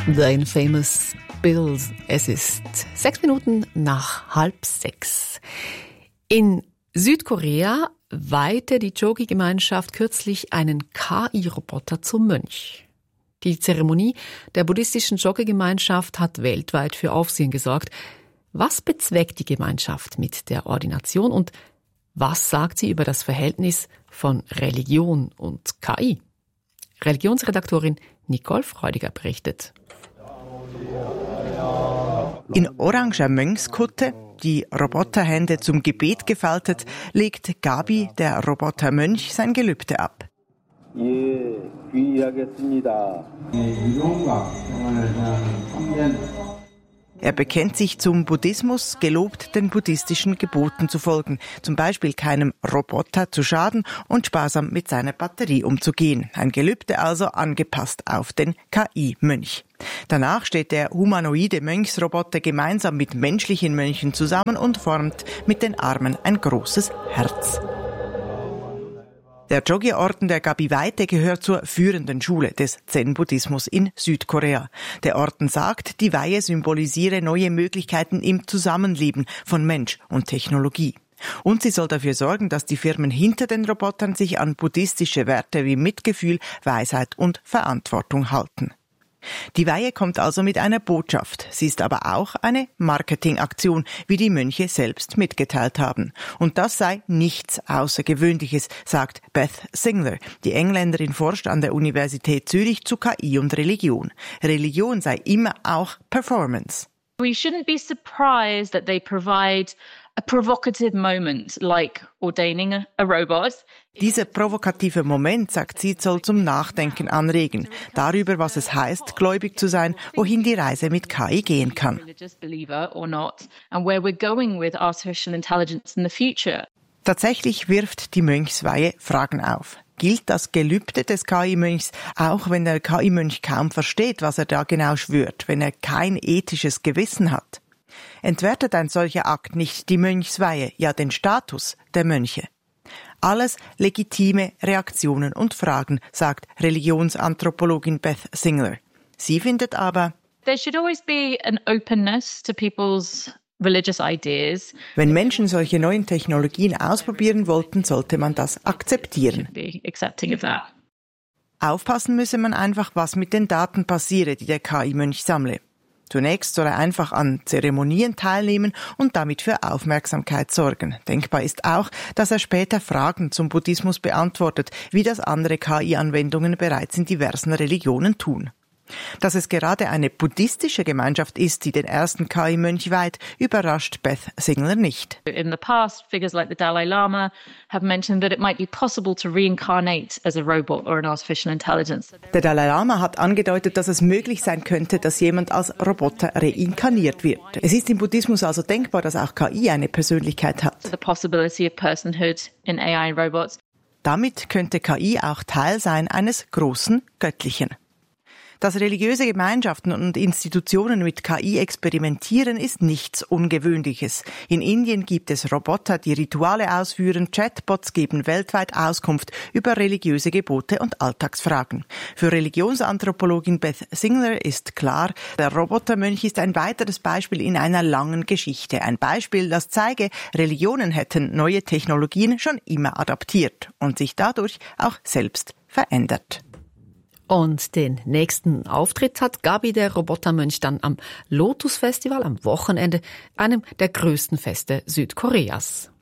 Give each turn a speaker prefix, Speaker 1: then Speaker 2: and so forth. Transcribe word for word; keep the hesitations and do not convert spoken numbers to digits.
Speaker 1: The Infamous Bills. Es ist sechs Minuten nach halb sechs. In Südkorea weihte die Chogi-Gemeinschaft kürzlich einen K I-Roboter zum Mönch. Die Zeremonie der buddhistischen Chogi-Gemeinschaft hat weltweit für Aufsehen gesorgt. Was bezweckt die Gemeinschaft mit der Ordination und was sagt sie über das Verhältnis von Religion und K I? Religionsredaktorin Nicole Freudiger berichtet.
Speaker 2: In oranger Mönchskutte, die Roboterhände zum Gebet gefaltet, legt Gabi, der Robotermönch, sein Gelübde ab. Er bekennt sich zum Buddhismus, gelobt, den buddhistischen Geboten zu folgen, zum Beispiel keinem Roboter zu schaden und sparsam mit seiner Batterie umzugehen. Ein Gelübde also angepasst auf den K I-Mönch. Danach steht der humanoide Mönchsroboter gemeinsam mit menschlichen Mönchen zusammen und formt mit den Armen ein großes Herz. Der Chogi-Orden der Gabi Weite gehört zur führenden Schule des Zen-Buddhismus in Südkorea. Der Orden sagt, die Weihe symbolisiere neue Möglichkeiten im Zusammenleben von Mensch und Technologie. Und sie soll dafür sorgen, dass die Firmen hinter den Robotern sich an buddhistische Werte wie Mitgefühl, Weisheit und Verantwortung halten. Die Weihe kommt also mit einer Botschaft. Sie ist aber auch eine Marketingaktion, wie die Mönche selbst mitgeteilt haben. Und das sei nichts Außergewöhnliches, sagt Beth Singler. Die Engländerin forscht an der Universität Zürich zu K I und Religion. Religion sei immer auch Performance.
Speaker 3: We shouldn't be surprised that they provide a provocative moment, like ordaining a, a robot.
Speaker 2: Dieser provokative Moment, sagt sie, soll zum Nachdenken anregen, darüber, was es heißt, gläubig zu sein, wohin die Reise mit K I gehen kann. Tatsächlich wirft die Mönchsweihe Fragen auf. Gilt das Gelübde des K I-Mönchs, auch wenn der K I-Mönch kaum versteht, was er da genau schwört, wenn er kein ethisches Gewissen hat? Entwertet ein solcher Akt nicht die Mönchsweihe, ja den Status der Mönche? Alles legitime Reaktionen und Fragen, sagt Religionsanthropologin Beth Singler. Sie findet aber,
Speaker 3: there should always be an openness to people's religious ideas.
Speaker 2: Wenn Menschen solche neuen Technologien ausprobieren wollten, sollte man das akzeptieren. Aufpassen müsse man einfach, was mit den Daten passiere, die der K I-Mönch sammle. Zunächst soll er einfach an Zeremonien teilnehmen und damit für Aufmerksamkeit sorgen. Denkbar ist auch, dass er später Fragen zum Buddhismus beantwortet, wie das andere K I-Anwendungen bereits in diversen Religionen tun. Dass es gerade eine buddhistische Gemeinschaft ist, die den ersten K I-Mönch weiht, überrascht Beth Singler nicht.
Speaker 3: In the past, figures like the Dalai Lama have mentioned that it might be possible to reincarnate as a robot or an artificial intelligence.
Speaker 2: Der Dalai Lama hat angedeutet, dass es möglich sein könnte, dass jemand als Roboter reinkarniert wird. Es ist im Buddhismus also denkbar, dass auch K I eine Persönlichkeit hat.
Speaker 3: The possibility of personhood in A I robots.
Speaker 2: Damit könnte K I auch Teil sein eines großen Göttlichen. Dass religiöse Gemeinschaften und Institutionen mit K I experimentieren, ist nichts Ungewöhnliches. In Indien gibt es Roboter, die Rituale ausführen, Chatbots geben weltweit Auskunft über religiöse Gebote und Alltagsfragen. Für Religionsanthropologin Beth Singler ist klar, der Robotermönch ist ein weiteres Beispiel in einer langen Geschichte. Ein Beispiel, das zeige, Religionen hätten neue Technologien schon immer adaptiert und sich dadurch auch selbst verändert.
Speaker 1: Und den nächsten Auftritt hat Gabi, der Robotermönch, dann am Lotus Festival am Wochenende, einem der größten Feste Südkoreas.